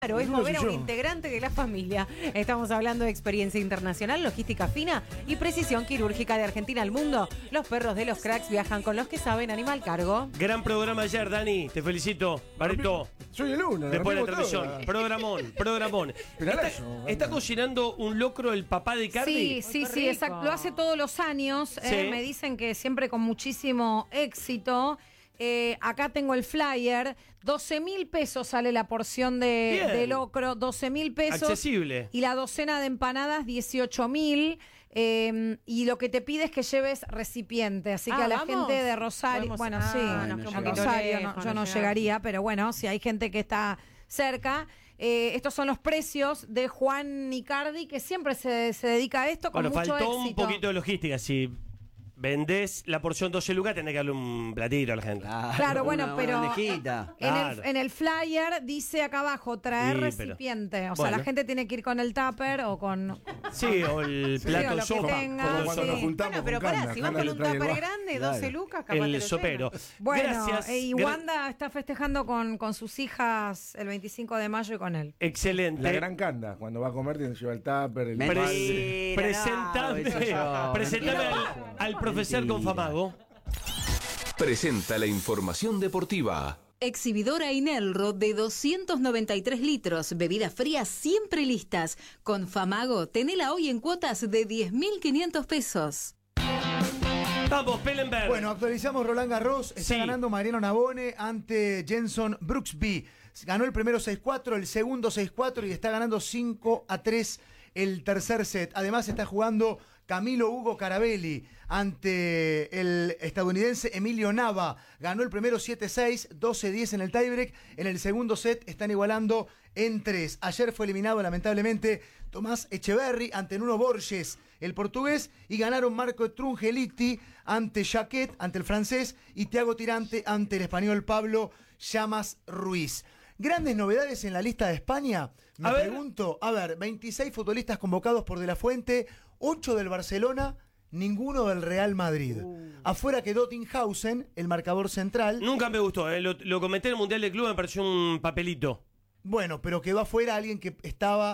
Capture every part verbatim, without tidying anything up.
Claro, es mover a un integrante de la familia. Estamos hablando de experiencia internacional, logística fina y precisión quirúrgica de Argentina al mundo. Los perros de los cracks viajan con los que saben. Animal Cargo. Gran programa ayer, Dani. Te felicito. Barreto. Soy el uno. Después de la transmisión. Toda. Programón, programón. Está, eso, está cocinando un locro el papá de Cardi. Sí, sí, sí, exacto. Lo hace todos los años. Sí. Eh, me dicen que siempre con muchísimo éxito. Eh, acá tengo el flyer, doce mil pesos sale la porción de, de locro, doce mil pesos. Accesible. Y la docena de empanadas, dieciocho mil. Eh, y lo que te pide es que lleves recipiente. Así ah, que a la ¿vamos? gente de Rosario, bueno, ah, sí, no, no, no, Rosario no, yo no llegaría, pero bueno, si hay gente que está cerca. Eh, estos son los precios de Juan Icardi, que siempre se, se dedica a esto con bueno, mucho faltó éxito. Un poquito de logística, sí. Vendés la porción doce lucas, tenés que darle un platito a la gente. Claro, claro bueno, una, pero una en, claro. el, en el flyer dice acá abajo, traer sí, recipiente. Pero, o sea, bueno. la gente tiene que ir con el tupper o con... Sí, o el sí, plato o lo sopa. Que tenga, como cuando sí. nos juntamos bueno, pero con pará, Canda, si van con un tupper grande, doce claro. lucas, capaz el sopero. Bueno, gracias. Y Wanda está festejando con, con sus hijas el veinticinco de mayo y con él. Excelente. La gran Canda, cuando va a comer tiene que llevar el tupper, el Pre sí, presentame, no, presentame al, al profesor con Famago. Presenta la información deportiva. Exhibidora Inelro de doscientos noventa y tres litros, bebidas frías siempre listas. Con Famago, tenela hoy en cuotas de diez mil quinientos pesos. Vamos, Pellenberg. Bueno, actualizamos Roland Garros. Está sí. ganando Mariano Navone ante Jenson Brooksby. Ganó el primero seis cuatro, el segundo seis cuatro y está ganando cinco a tres el tercer set. Además está jugando Camilo Hugo Carabelli ante el estadounidense Emilio Nava. Ganó el primero siete seis, doce diez en el tiebreak. En el segundo set están igualando en tres. Ayer fue eliminado lamentablemente Tomás Echeverry ante Nuno Borges, el portugués, y ganaron Marco Trungelliti ante Jacquet, ante el francés, y Thiago Tirante ante el español Pablo Llamas Ruiz. Grandes novedades en la lista de España. Me a pregunto, ver. a ver, veintiséis futbolistas convocados por De La Fuente, ocho del Barcelona, ninguno del Real Madrid. Uh. Afuera quedó Tinghausen, el marcador central. Nunca me gustó, eh. lo, lo comenté en el Mundial de Club, me pareció un papelito. Bueno, pero quedó afuera alguien que estaba,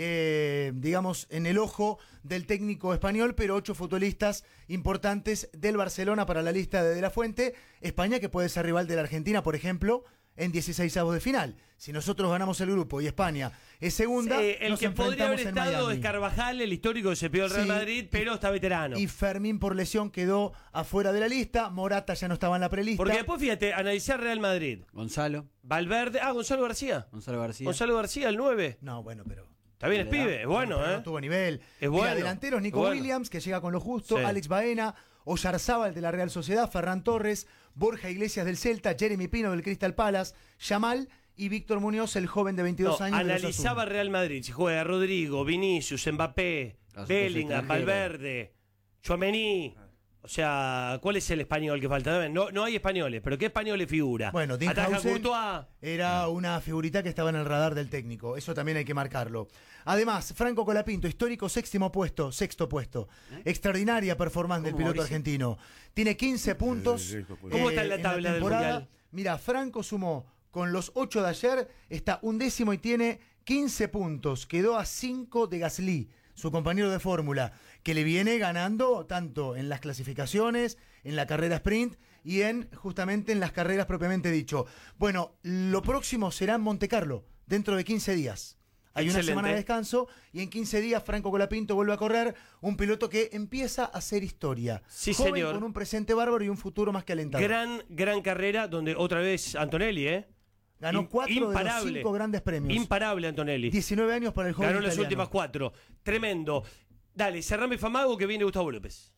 eh, digamos, en el ojo del técnico español, pero ocho futbolistas importantes del Barcelona para la lista de De La Fuente. España, que puede ser rival de la Argentina, por ejemplo, en dieciseisavos de final. Si nosotros ganamos el grupo y España es segunda, sí, el nos que podría haber estado Miami. es Carvajal, el histórico que se pidió el Real sí, Madrid, pero está veterano. Y Fermín por lesión quedó afuera de la lista. Morata ya no estaba en la prelista. Porque después, fíjate, analizar Real Madrid. Gonzalo. Valverde. Ah, Gonzalo García. Gonzalo García. Gonzalo García, el nueve. No, bueno, pero... Está bien, es pibe, es bueno, no, ¿eh? No tuvo nivel. Es bueno. Mira, delanteros, Nico bueno. Williams, que llega con lo justo, sí. Alex Baena, Oyarzábal de la Real Sociedad, Ferran Torres, Borja Iglesias del Celta, Jeremy Pino del Crystal Palace, Yamal y Víctor Muñoz, el joven de veintidós no, años. Analizaba de Real Madrid, si juega Rodrigo, Vinicius, Mbappé, Bellingham, Valverde, Tchouaméni. O sea, ¿cuál es el español que falta? No, no hay españoles, pero ¿qué españoles figura? Bueno, Tinghausen era una figurita que estaba en el radar del técnico. Eso también hay que marcarlo. Además, Franco Colapinto, histórico séptimo puesto, sexto puesto. ¿Eh? Extraordinaria performance del piloto Mauricio? argentino. Tiene quince puntos. ¿Cómo eh, está en la tabla del Mundial? Mira, Franco sumó con los ocho de ayer, está undécimo y tiene quince puntos. Quedó a cinco de Gasly, su compañero de fórmula, que le viene ganando tanto en las clasificaciones, en la carrera sprint y en justamente en las carreras propiamente dicho. Bueno, lo próximo será en Monte Carlo, dentro de quince días. Hay Excelente. una semana de descanso y en quince días Franco Colapinto vuelve a correr, un piloto que empieza a hacer historia. Sí, joven, señor. Con un presente bárbaro y un futuro más que alentador. Gran, gran carrera donde otra vez Antonelli, ¿eh? Ganó cuatro Imparable. de los cinco grandes premios. Imparable, Antonelli. diecinueve años para el joven Ganó italiano. las últimas cuatro. Tremendo. Dale, cerrame Famago que viene Gustavo López.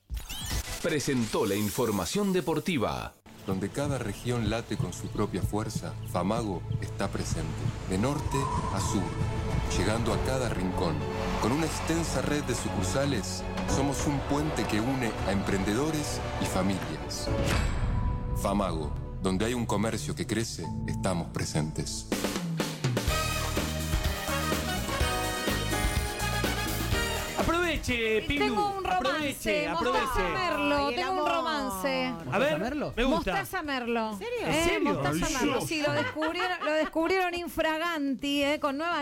Presentó la información deportiva. Donde cada región late con su propia fuerza, Famago está presente. De norte a sur, llegando a cada rincón. Con una extensa red de sucursales, somos un puente que une a emprendedores y familias. Famago. Donde hay un comercio que crece, estamos presentes. Aproveche, Pilu. Tengo un romance. Aproveche, Mostaza aproveche. Merlo. Ay, el Tengo un amor. romance. A ver, Merlo? me gusta. Mostaza Merlo. ¿En serio? Eh, ¿En serio? Mostaza Merlo. Sí, lo descubrieron, lo descubrieron infraganti, eh, con nueva